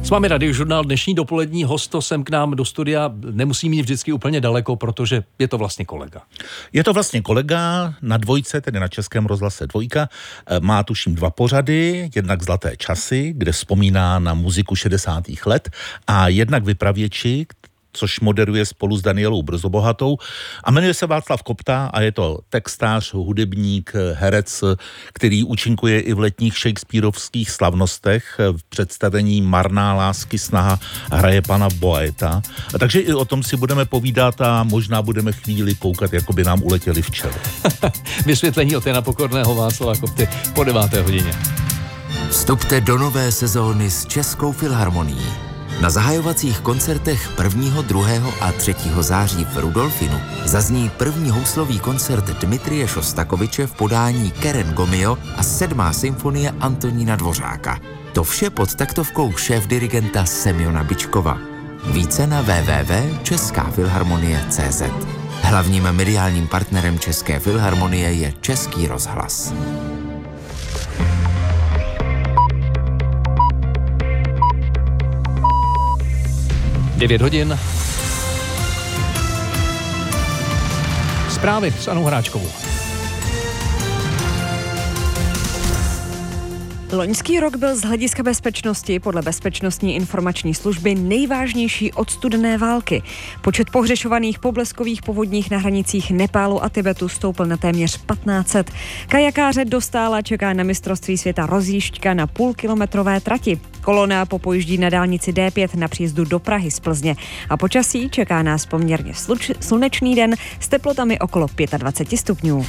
S vámi Radiožurnál, dnešní dopolední host sem k nám do studia nemusí mít vždycky úplně daleko, protože je to vlastně kolega. Je to vlastně kolega na Dvojce, tedy na Českém rozhlase Dvojka. Má tuším 2 pořady, jednak Zlaté časy, kde vzpomíná na muziku 60. let a jednak Vypravěči, což moderuje spolu s Danielou Brzobohatou a jmenuje se Václav Kopta a je to textář, hudebník, herec, který účinkuje i v letních shakespearovských slavnostech v představení Marná lásky snaha hraje pana Boeta. A takže i o tom si budeme povídat a možná budeme chvíli koukat, jako by nám uletěli včely. Vysvětlení od Jana Pokorného Václava Kopty po 9. hodině. Vstupte do nové sezóny s Českou filharmonií. Na zahajovacích koncertech 1., 2. a 3. září v Rudolfinu zazní první houslový koncert Dmitrije Šostakoviče v podání Keren Gomio a 7. symfonie Antonína Dvořáka. To vše pod taktovkou šéfdirigenta Semjona Bičkova. Více na www.českafilharmonie.cz. Hlavním mediálním partnerem České filharmonie je Český rozhlas. 9 hodin. Zprávy s Anou Hráčkovou. Loňský rok byl z hlediska bezpečnosti podle Bezpečnostní informační služby nejvážnější od studené války. Počet pohřešovaných po bleskových povodních na hranicích Nepálu a Tibetu stoupl na téměř 1500. Kajakáře dostála čeká na mistrovství světa rozjížďka na půlkilometrové trati. Kolona popojíždí na dálnici D5 na příjezdu do Prahy z Plzně. A počasí čeká nás poměrně slunečný den s teplotami okolo 25 stupňů.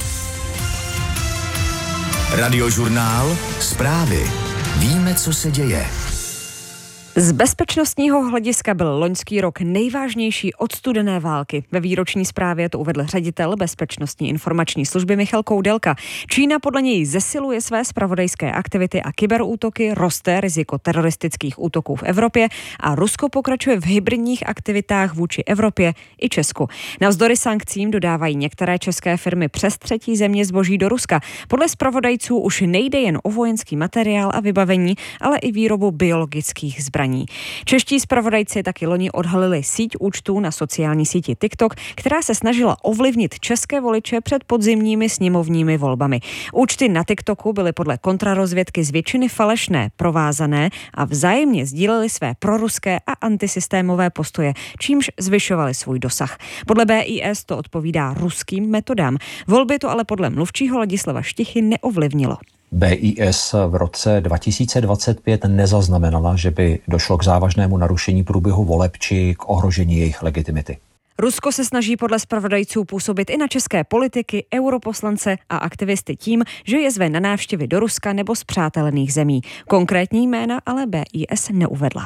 Radiožurnál, zprávy. Víme, co se děje. Z bezpečnostního hlediska byl loňský rok nejvážnější od studené války. Ve výroční zprávě to uvedl ředitel Bezpečnostní informační služby Michal Koudelka. Čína podle něj zesiluje své zpravodajské aktivity a kyberútoky, roste riziko teroristických útoků v Evropě a Rusko pokračuje v hybridních aktivitách vůči Evropě i Česku. Navzdory sankcím dodávají některé české firmy přes třetí země zboží do Ruska. Podle zpravodajců už nejde jen o vojenský materiál a vybavení, ale i výrobu biologických zbraní. Čeští zpravodajci taky loni odhalili síť účtů na sociální síti TikTok, která se snažila ovlivnit české voliče před podzimními sněmovními volbami. Účty na TikToku byly podle kontrarozvědky z většiny falešné, provázané a vzájemně sdílely své proruské a antisystémové postoje, čímž zvyšovali svůj dosah. Podle BIS to odpovídá ruským metodám. Volby to ale podle mluvčího Ladislava Štichy neovlivnilo. BIS v roce 2025 nezaznamenala, že by došlo k závažnému narušení průběhu voleb či k ohrožení jejich legitimity. Rusko se snaží podle zpravodajců působit i na české politiky, europoslance a aktivisty tím, že je zve na návštěvy do Ruska nebo spřátelených zemí. Konkrétní jména ale BIS neuvedla.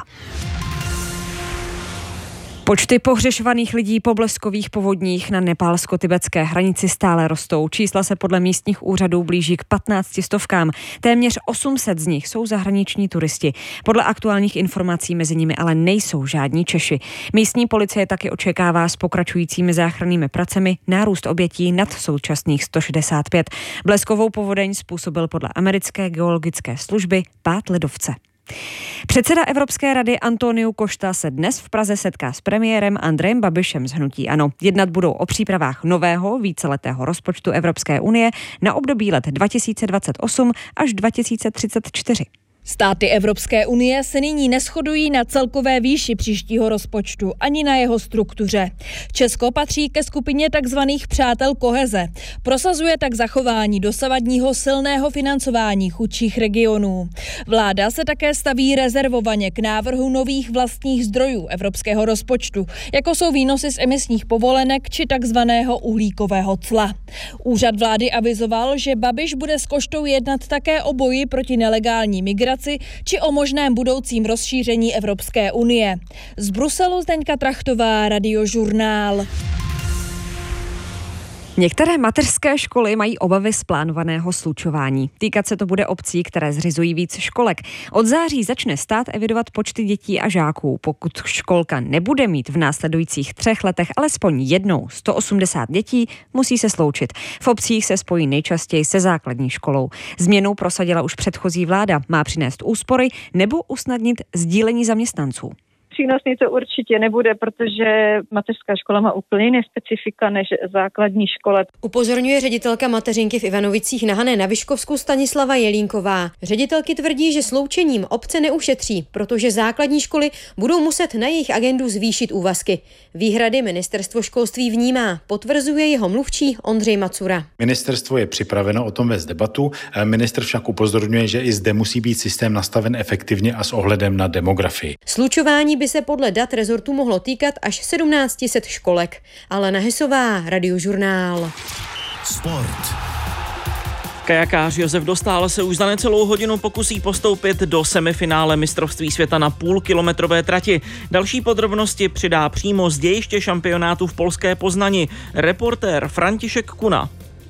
Počty pohřešovaných lidí po bleskových povodních na nepálsko-tibetské hranici stále rostou. Čísla se podle místních úřadů blíží k 15 stovkám. Téměř 800 z nich jsou zahraniční turisti. Podle aktuálních informací mezi nimi ale nejsou žádní Češi. Místní policie taky očekává s pokračujícími záchrannými pracemi nárůst obětí nad současných 165. Bleskovou povodeň způsobil podle americké geologické služby pád ledovce. Předseda Evropské rady Antonio Costa se dnes v Praze setká s premiérem Andrejem Babišem z hnutí ANO. Jednat budou o přípravách nového víceletého rozpočtu Evropské unie na období let 2028 až 2034. Státy Evropské unie se nyní neshodují na celkové výši příštího rozpočtu ani na jeho struktuře. Česko patří ke skupině takzvaných přátel koheze. Prosazuje tak zachování dosavadního silného financování chudších regionů. Vláda se také staví rezervovaně k návrhu nových vlastních zdrojů evropského rozpočtu, jako jsou výnosy z emisních povolenek či takzvaného uhlíkového cla. Úřad vlády avizoval, že Babiš bude s Koštou jednat také o boji proti nelegální migraci či o možném budoucím rozšíření Evropské unie. Z Bruselu Zdeňka Trachtová, Radiožurnál. Některé mateřské školy mají obavy z plánovaného slučování. Týkat se to bude obcí, které zřizují víc školek. Od září začne stát evidovat počty dětí a žáků. Pokud školka nebude mít v následujících 3 letech alespoň jednou 180 dětí, musí se sloučit. V obcích se spojí nejčastěji se základní školou. Změnu prosadila už předchozí vláda. Má přinést úspory nebo usnadnit sdílení zaměstnanců. Přínosný to určitě nebude, protože mateřská škola má úplně jiné specifika než základní škola. Upozorňuje ředitelka mateřinky v Ivanovicích na Hané na Vyškovsku Stanislava Jelínková. Ředitelky tvrdí, že sloučením obce neušetří, protože základní školy budou muset na jejich agendu zvýšit úvazky. Výhrady ministerstvo školství vnímá, potvrzuje jeho mluvčí Ondřej Macura. Ministerstvo je připraveno o tom vést debatu, ministr však upozorňuje, že i zde musí být systém nastaven efektivně a s ohledem na demografii. Slučování by se podle dat rezortu mohlo týkat až 1700 školek. Alena Hesová, Radiožurnál. Sport. Kajakář Josef Dostál se už za necelou hodinu pokusí postoupit do semifinále mistrovství světa na půlkilometrové trati. Další podrobnosti přidá přímo z dějiště šampionátu v polské Poznani reportér František Kuna.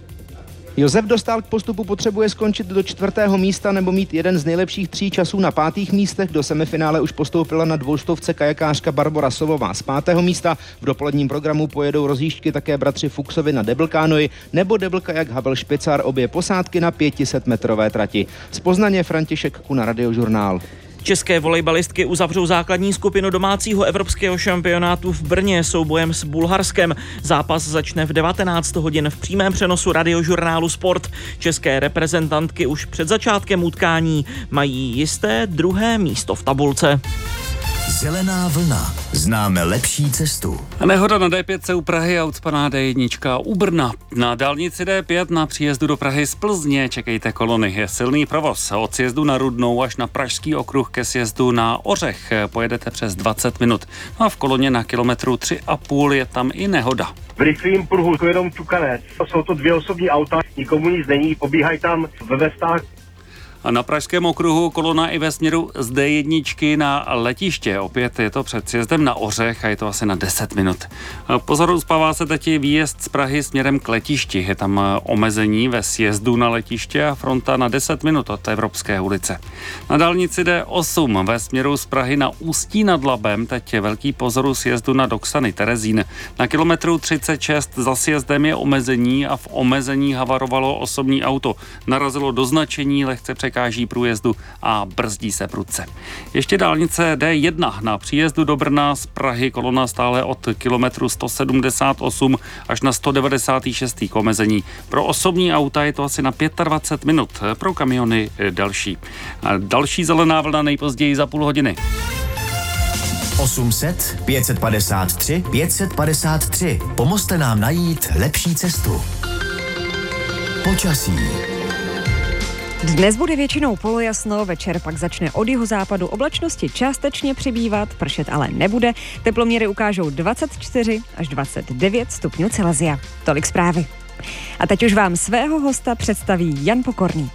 Josef Dostál k postupu potřebuje skončit do 4. místa nebo mít jeden z nejlepších 3 časů na 5. místech. Do semifinále už postoupila na 200 kajakářka Barbora Sovová z 5. místa. V dopoledním programu pojedou rozjížďky také bratři Fuchsovi na double kánoi nebo double kajak Havel Špicar, obě posádky na 500 metrové trati. Z Poznaně František Kuna, Radiožurnál. České volejbalistky uzavřou základní skupinu domácího evropského šampionátu v Brně soubojem s Bulharskem. Zápas začne v 19 hodin v přímém přenosu Radiožurnálu Sport. České reprezentantky už před začátkem utkání mají jisté 2. místo v tabulce. Zelená vlna. Známe lepší cestu. Nehoda na D5 u Prahy a ucpaná D1 u Brna. Na dálnici D5 na příjezdu do Prahy z Plzně čekejte kolony. Je silný provoz. Od sjezdu na Rudnou až na Pražský okruh ke sjezdu na Ořech pojedete přes 20 minut. No a v koloně na kilometru 3,5 je tam i nehoda. V rychlým pruhu jenom ťukanec. Jsou to 2 osobní auta, nikomu nic není, pobíhají tam ve vestách. A na Pražském okruhu kolona i ve směru z D1 na letiště. Opět je to před sjezdem na Ořech a je to asi na 10 minut. Pozor, uspává se teď výjezd z Prahy směrem k letišti. Je tam omezení ve sjezdu na letiště a fronta na 10 minut od Evropské ulice. Na dálnici D8 ve směru z Prahy na Ústí nad Labem teď je velký pozor u sjezdu na Doksany Terezín. Na kilometru 36 za sjezdem je omezení a v omezení havarovalo osobní auto. Narazilo do značení, lehce překáží průjezdu a brzdí se prudce. Ještě dálnice D1 na příjezdu do Brna z Prahy kolona stále od kilometru 178 až na 196. k omezení. Pro osobní auta je to asi na 25 minut, pro kamiony další. A další zelená vlna nejpozději za půl hodiny. 800 553 553. Pomozte nám najít lepší cestu. Počasí. Dnes bude většinou polojasno, večer pak začne od jihozápadu oblačnosti částečně přibývat, pršet ale nebude. Teploměry ukážou 24 až 29 stupňů Celsia. Tolik zprávy. A teď už vám svého hosta představí Jan Pokorný.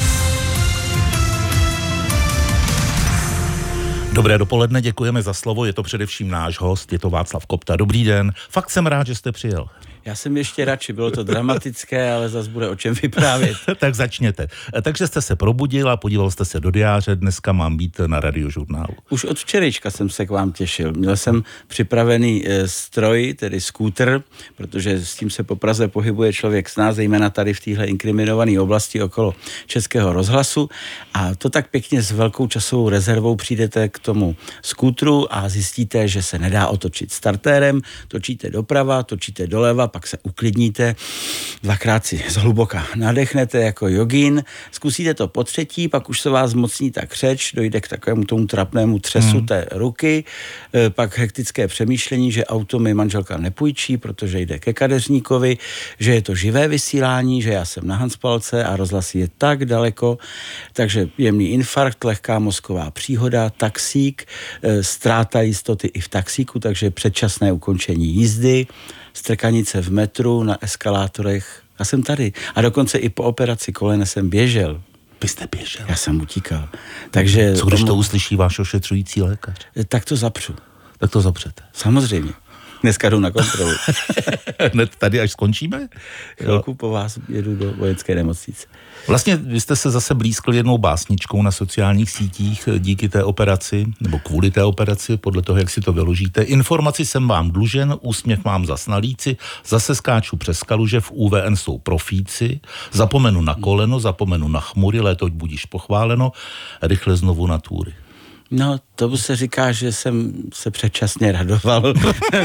Dobré dopoledne, děkujeme za slovo, je to především náš host, je to Václav Kopta. Dobrý den, fakt jsem rád, že jste přijel. Já jsem ještě radši, bylo to dramatické, ale zase bude o čem vyprávět. Tak začněte. Takže jste se probudil a podíval jste se do diáře, dneska mám být na Radiožurnálu. Už od včerejška jsem se k vám těšil. Měl jsem připravený stroj, tedy skútr, protože s tím se po Praze pohybuje člověk s nás, zejména tady v téhle inkriminované oblasti okolo Českého rozhlasu. A to tak pěkně s velkou časovou rezervou přijdete k tomu skútru a zjistíte, že se nedá otočit startérem, točíte doprava, točíte doleva, pak se uklidníte, 2krát si zhluboka nadechnete jako jogín, zkusíte to po 3, pak už se vás zmocní ta křeč, dojde k takovému tomu trapnému třesu té ruky, pak hektické přemýšlení, že auto mi manželka nepůjčí, protože jde ke kadeřníkovi, že je to živé vysílání, že já jsem na Hanspalce a rozhlas je tak daleko, takže jemný infarkt, lehká mozková příhoda, taxík, ztráta jistoty i v taxíku, takže předčasné ukončení jízdy, strkanice v metru, na eskalátorech. Já jsem tady. A dokonce i po operaci kolene jsem běžel. Vy jste běžel? Já jsem utíkal. Takže co když to uslyší váš ošetřující lékař? Tak to zapřu. Tak to zapřete. Samozřejmě. Dneska jdu na kontrolu. Hned tady, až skončíme? Chvilku po vás jedu do vojenské nemocnice. Vlastně vy jste se zase blízkli jednou básničkou na sociálních sítích díky té operaci, nebo kvůli té operaci, podle toho, jak si to vyložíte. Informaci jsem vám dlužen, úsměv mám zas na líci, zase skáču přes kaluže, v UVN jsou profíci, zapomenu na koleno, zapomenu na chmury, léto budíš pochváleno, rychle znovu na túry. No, tomu se říká, že jsem se předčasně radoval.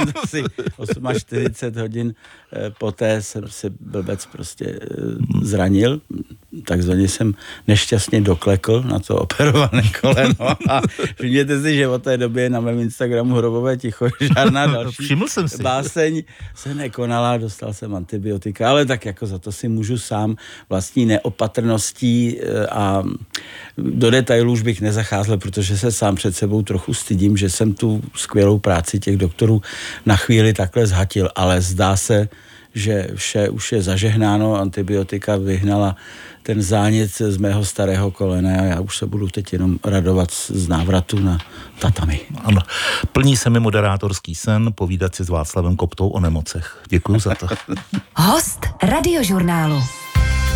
48 hodin poté jsem se blbec prostě zranil. Takzvaně jsem nešťastně doklekl na to operované koleno. A všimněte si, že od té doby je na mém Instagramu hrobové ticho. Žádná další báseň se nekonala, dostal jsem antibiotika, ale tak jako za to si můžu sám vlastní neopatrností a do detailů už bych nezacházel, protože se sám před sebou trochu stydím, že jsem tu skvělou práci těch doktorů na chvíli takhle zhatil, ale zdá se, že vše už je zažehnáno, antibiotika vyhnala ten zánět z mého starého kolena a já už se budu teď jenom radovat z návratu na tatami. Ano, plní se mi moderátorský sen povídat si s Václavem Koptou o nemocech. Děkuju za to. Host Radiožurnálu.